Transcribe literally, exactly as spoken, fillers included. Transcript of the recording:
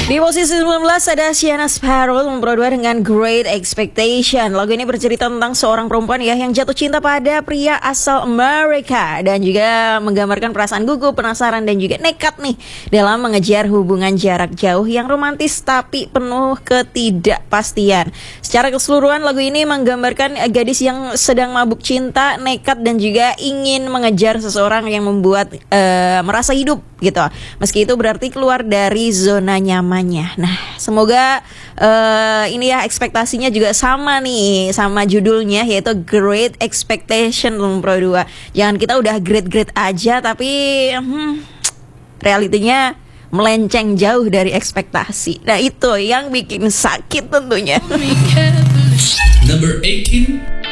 Di posisi sembilan belas ada Sienna Sparrow nomor dua dengan Great Expectation. Lagu ini bercerita tentang seorang perempuan ya yang jatuh cinta pada pria asal Amerika dan juga menggambarkan perasaan gugup, penasaran dan juga nekat nih dalam mengejar hubungan jarak jauh yang romantis tapi penuh ketidakpastian. Secara keseluruhan lagu ini menggambarkan gadis yang sedang mabuk cinta, nekat dan juga ingin mengejar seseorang yang membuat uh, merasa hidup gitu. Meski itu berarti keluar dari zona nyaman. Nah, semoga uh, ini ya ekspektasinya juga sama nih sama judulnya yaitu Great Expectation nomor dua. Jangan kita udah great-great aja tapi hmm, realitinya melenceng jauh dari ekspektasi. Nah, itu yang bikin sakit tentunya. Number eighteen